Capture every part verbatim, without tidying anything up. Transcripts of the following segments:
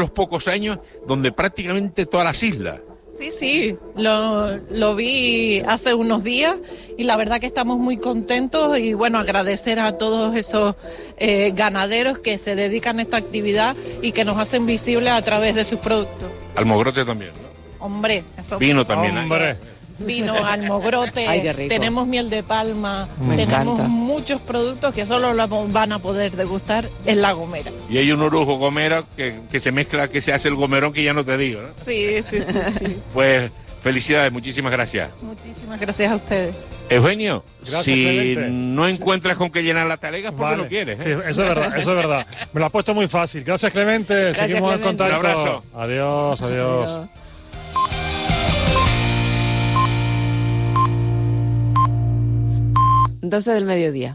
los pocos años donde prácticamente todas las islas. Sí, sí, lo, lo vi hace unos días y la verdad que estamos muy contentos y bueno, agradecer a todos esos eh, ganaderos que se dedican a esta actividad y que nos hacen visibles a través de sus productos. Almogrote también, ¿no? Hombre, eso vino también. Hombre. Vino, almogrote, Ay, qué rico. Tenemos miel de palma, Me tenemos encanta. muchos productos que solo lo van a poder degustar en La Gomera. Y hay un orujo gomera que, que se mezcla, que se hace el gomerón que ya no te digo, ¿no? Sí, sí, sí, sí. Pues felicidades, muchísimas gracias. Muchísimas gracias a ustedes. Eugenio, Gracias, si Clemente. no encuentras con qué llenar las talegas, ¿por qué Vale. no quieres? Sí, ¿eh? eso es verdad, eso es verdad. Me lo has puesto muy fácil. Gracias, Clemente. Gracias, Seguimos Clemente. en contacto. Un abrazo. Adiós, adiós. Adiós. doce del mediodía.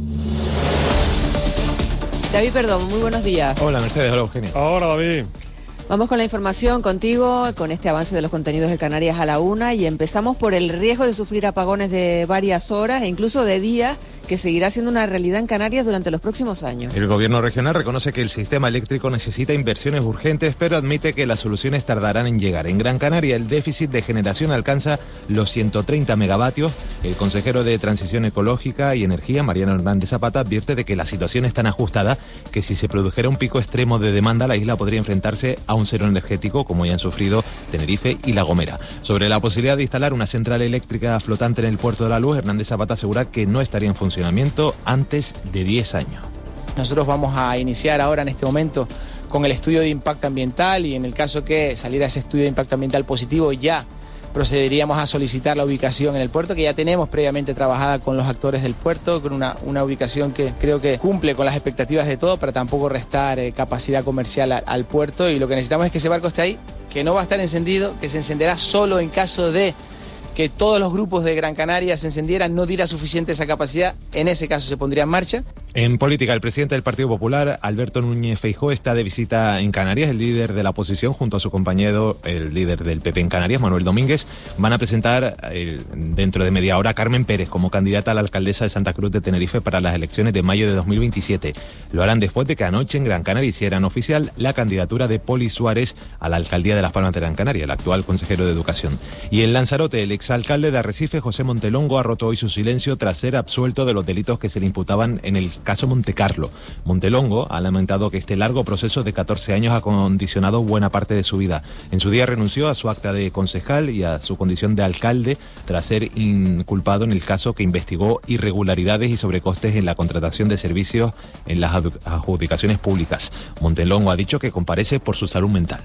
David, perdón, muy buenos días. Hola Mercedes, hola Eugenia. Ahora, David. Vamos con la información contigo, con este avance de los contenidos de Canarias a la una, y empezamos por el riesgo de sufrir apagones de varias horas e incluso de días, que seguirá siendo una realidad en Canarias durante los próximos años. El gobierno regional reconoce que el sistema eléctrico necesita inversiones urgentes, pero admite que las soluciones tardarán en llegar. En Gran Canaria el déficit de generación alcanza los ciento treinta megavatios. El consejero de Transición Ecológica y Energía, Mariano Hernández Zapata, advierte de que la situación es tan ajustada que si se produjera un pico extremo de demanda, la isla podría enfrentarse a un cero energético, como ya han sufrido Tenerife y La Gomera. Sobre la posibilidad de instalar una central eléctrica flotante en el Puerto de la Luz, Hernández Zapata asegura que no estaría en funcionamiento antes de diez años. Nosotros vamos a iniciar ahora en este momento con el estudio de impacto ambiental y en el caso que saliera ese estudio de impacto ambiental positivo, ya procederíamos a solicitar la ubicación en el puerto, que ya tenemos previamente trabajada con los actores del puerto, con una, una ubicación que creo que cumple con las expectativas de todo, para tampoco restar eh, capacidad comercial a, al puerto, y lo que necesitamos es que ese barco esté ahí, que no va a estar encendido, que se encenderá solo en caso de que todos los grupos de Gran Canaria se encendieran, no diera suficiente esa capacidad, en ese caso se pondría en marcha. En política, el presidente del Partido Popular, Alberto Núñez Feijóo, está de visita en Canarias. El líder de la oposición, junto a su compañero, el líder del P P en Canarias, Manuel Domínguez, van a presentar el, dentro de media hora a Carmen Pérez como candidata a la alcaldesa de Santa Cruz de Tenerife para las elecciones de mayo de dos mil veintisiete. Lo harán después de que anoche en Gran Canaria hicieran oficial la candidatura de Poli Suárez a la alcaldía de Las Palmas de Gran Canaria, el actual consejero de Educación. Y en Lanzarote, el exalcalde de Arrecife, José Montelongo, ha roto hoy su silencio tras ser absuelto de los delitos que se le imputaban en el caso Montecarlo. Montelongo ha lamentado que este largo proceso de catorce años ha condicionado buena parte de su vida. En su día renunció a su acta de concejal y a su condición de alcalde tras ser inculpado en el caso que investigó irregularidades y sobrecostes en la contratación de servicios en las adjudicaciones públicas. Montelongo ha dicho que comparece por su salud mental.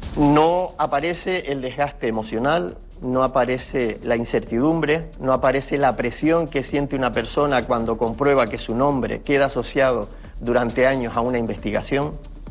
No aparece el desgaste emocional, no aparece la incertidumbre, no aparece la presión que siente una persona cuando comprueba que su nombre queda asociado durante años a una investigación.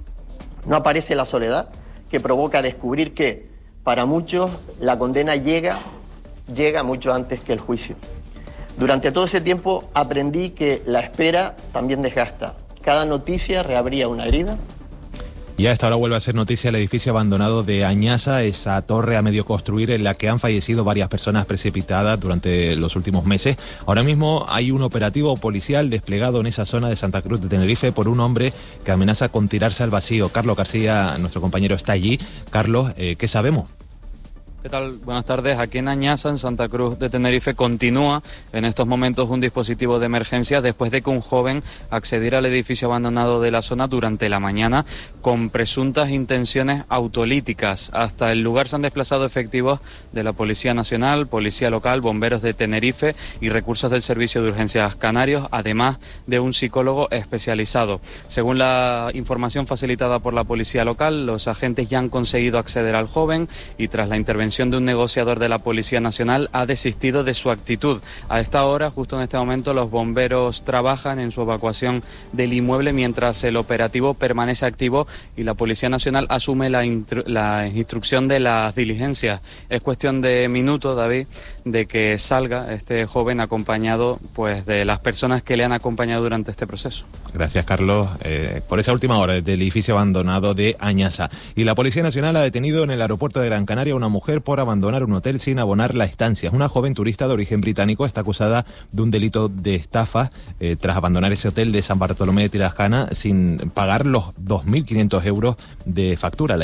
No aparece la soledad que provoca descubrir que para muchos la condena llega, llega mucho antes que el juicio. Durante todo ese tiempo aprendí que la espera también desgasta. Cada noticia reabría una herida. Y a esta hora vuelve a ser noticia el edificio abandonado de Añasa, esa torre a medio construir en la que han fallecido varias personas precipitadas durante los últimos meses. Ahora mismo hay un operativo policial desplegado en esa zona de Santa Cruz de Tenerife por un hombre que amenaza con tirarse al vacío. Carlos García, nuestro compañero, está allí. Carlos, eh, ¿qué sabemos? ¿Qué tal? Buenas tardes. Aquí en Añasa, en Santa Cruz de Tenerife, continúa en estos momentos un dispositivo de emergencia después de que un joven accediera al edificio abandonado de la zona durante la mañana con presuntas intenciones autolíticas. Hasta el lugar se han desplazado efectivos de la Policía Nacional, Policía Local, Bomberos de Tenerife y recursos del Servicio de Urgencias Canarios, además de un psicólogo especializado. Según la información facilitada por la Policía Local, los agentes ya han conseguido acceder al joven y tras la intervención de un negociador de la Policía Nacional ha desistido de su actitud. A esta hora, justo en este momento, los bomberos trabajan en su evacuación del inmueble mientras el operativo permanece activo y la Policía Nacional asume la, intru- la instrucción de las diligencias. Es cuestión de minutos, David, de que salga este joven acompañado pues de las personas que le han acompañado durante este proceso. Gracias, Carlos, eh, por esa última hora del edificio abandonado de Añasa. Y la Policía Nacional ha detenido en el aeropuerto de Gran Canaria a una mujer por abandonar un hotel sin abonar la estancia. Una joven turista de origen británico está acusada de un delito de estafa eh, tras abandonar ese hotel de San Bartolomé de Tirajana sin pagar los dos mil quinientos euros de factura.